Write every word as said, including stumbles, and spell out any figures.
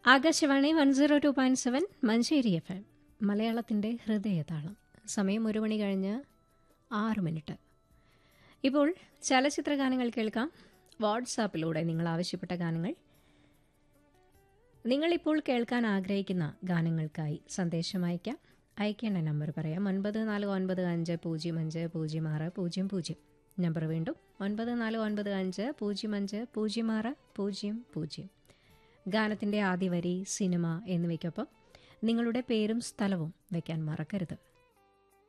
Akashvani one zero two point seven Manjeri F M മലയാളത്തിൻ്റെ ഹൃദയതാളം. സമയം ഒരു മണി കഴിഞ്ഞ് ആറ് മിനിറ്റ്. ഇപ്പോൾ ചലച്ചിത്ര ഗാനങ്ങൾ കേൾക്കാം. വാട്സാപ്പിലൂടെ നിങ്ങൾ ആവശ്യപ്പെട്ട ഗാനങ്ങൾ, നിങ്ങളിപ്പോൾ കേൾക്കാൻ ആഗ്രഹിക്കുന്ന ഗാനങ്ങൾക്കായി സന്ദേശം അയക്കാം. അയക്കേണ്ട നമ്പർ പറയാം: ഒൻപത് നാല് ഒൻപത് അഞ്ച് പൂജ്യം അഞ്ച് പൂജ്യം ആറ് പൂജ്യം പൂജ്യം. നമ്പർ വീണ്ടും ഒൻപത് നാല് ഒൻപത് അഞ്ച് പൂജ്യം അഞ്ച് പൂജ്യം ആറ് പൂജ്യം പൂജ്യം. ഗാനത്തിൻ്റെ ആദ്യ വരി, സിനിമ എന്നിവയ്ക്കൊപ്പം നിങ്ങളുടെ പേരും സ്ഥലവും വയ്ക്കാൻ മറക്കരുത്.